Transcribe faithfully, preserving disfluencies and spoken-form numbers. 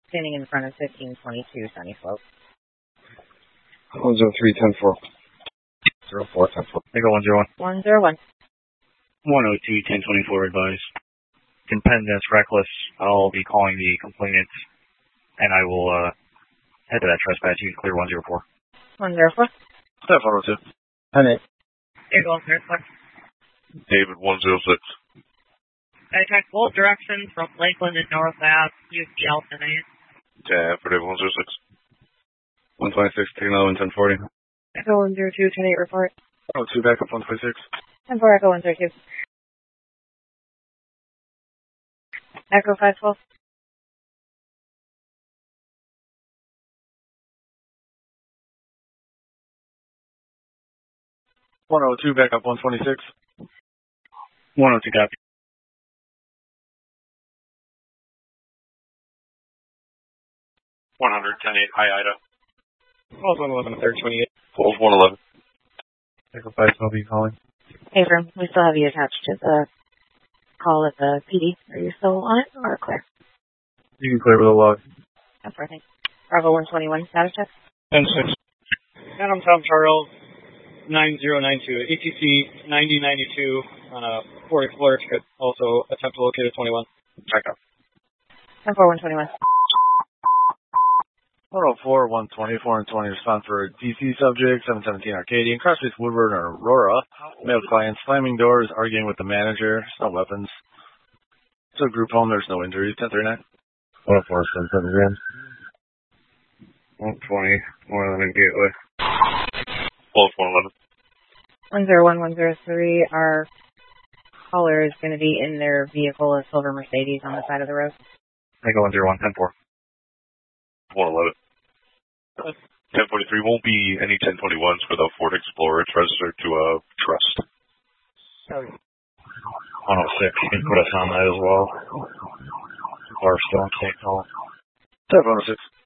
standing in front of fifteen twenty-two Sunny Slope. one zero three, ten four. zero four, ten four. Echo one zero one. one zero one. one oh two, ten twenty-four advised. Impendence, reckless. I'll be calling the complainant, and I will uh, head to that trespass. You can clear one zero four. one zero four. Steph one oh two. ten eight. Echo one zero six. David one zero six. I checked both directions from Lakeland and North Ave. U C alternate. Yeah, for David one zero six. one twenty-six, taking eleven, ten forty. Echo one zero two, ten eight report. Oh, two backup, one twenty-six. ten four, Echo one zero two. Echo five twelve. one oh two, backup, one twenty-six. one oh two copy. one hundred, ten eight, high Ida. Falls one eleven, third, twenty-eight. Falls one eleven. Echo five twelve, you calling? Hey, Vern, we still have you attached to the call at the P D. Are you still on it or clear? You can clear with a log. That's for I think. Bravo one twenty-one, status check. ten six. Adam Tom Charles, nine zero nine two. A T C ninety ninety-two on a Ford Explorer ticket. Also attempt to locate a twenty-one. Check out. ten four, one twenty-one. one oh four, one twenty, four and twenty respond for D C subject, seven seventeen Arcadian, cross streets Woodward and Aurora. Male client slamming doors, arguing with the manager, no weapons. So group home, there's no injuries, ten thirty-nine. one oh four, seven seven grams. one twenty, one eleven Gateway. Falls one eleven. one zero one, one zero three, our caller is going to be in their vehicle, a silver Mercedes on the side of the road. Echo one zero one, ten four. one eleven. ten forty-three won't be any ten twenty-ones for the Ford Explorer. It's registered to a uh, trust. one oh six, you can put us on that as well. Barstow, can't call. Steph one oh six.